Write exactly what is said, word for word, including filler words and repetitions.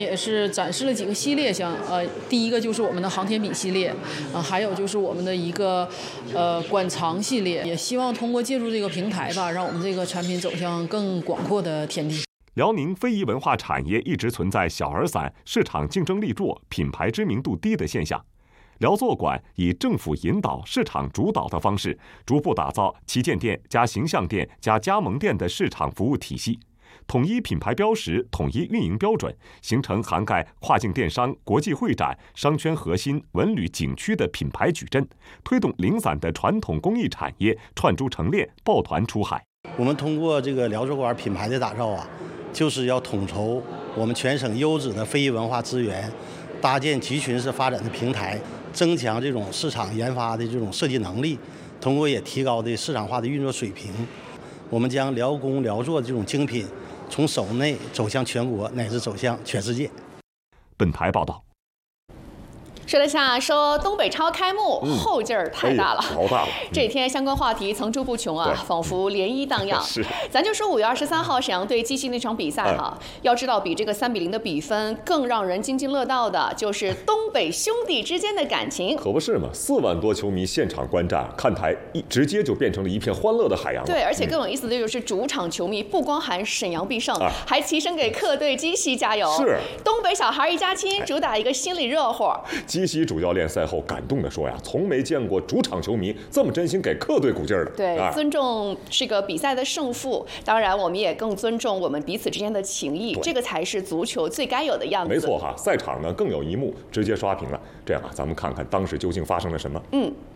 也是展示了几个系列项，呃，第一个就是我们的航天笔系列，啊、呃，还有就是我们的一个呃馆藏系列，也希望通过借助这个平台吧，让我们这个产品走向更广阔的天地。 辽宁非遗文化产业一直存在小而散、市场竞争力弱、品牌知名度低的现象。辽作馆以政府引导、市场主导的方式，逐步打造旗舰店加形象店加加盟店的市场服务体系。统一品牌标识，统一运营标准，形成涵盖跨境电商、国际会展、商圈核心、文旅景区的品牌矩阵，推动零散的传统工艺产业串珠成链、抱团出海。 我们通过这个辽作馆品牌的打造啊，就是要统筹我们全省优质的非遗文化资源，搭建集群式发展的平台，增强这种市场研发的这种设计能力，通过也提高的市场化的运作水平。我们将辽工辽作这种精品从省内走向全国，乃至走向全世界。 本台报道。 说得下，说东北超开幕、嗯、后劲儿太大了， 好、哎、大了。 这天相关话题层出不穷啊，仿佛涟漪荡漾。 是， 咱就说五月二十三号沈阳对鸡西那场比赛哈，哎、要知道比这个三比零的比分更让人津津乐道的，就是东北兄弟之间的感情。 可不是嘛，四万多球迷现场观战，看台一直接就变成了一片欢乐的海洋。 对，而且更有意思的就是主场球迷不光喊沈阳必胜，哎、还齐声给客队鸡西加油。 是， 东北小孩一家亲，主打一个心理热乎。 鸡西主教练赛后感动地说呀，从没见过主场球迷这么真心给客队鼓劲儿的。 对，哎、尊重这个比赛的胜负，当然我们也更尊重我们彼此之间的情谊，这个才是足球最该有的样子。 没错哈，赛场呢更有一幕直接刷屏了。这样啊，咱们看看当时究竟发生了什么。 嗯。